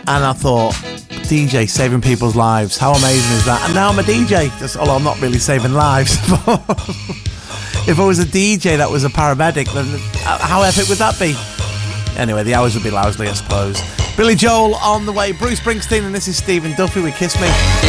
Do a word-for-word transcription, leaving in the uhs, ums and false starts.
And I thought, D J saving people's lives. How amazing is that? And now I'm a D J. Just, although I'm not really saving lives. If I was a D J that was a paramedic, then how epic would that be? Anyway, the hours would be lousy, I suppose. Billy Joel on the way. Bruce Springsteen, and this is Stephen Duffy with Kiss Me.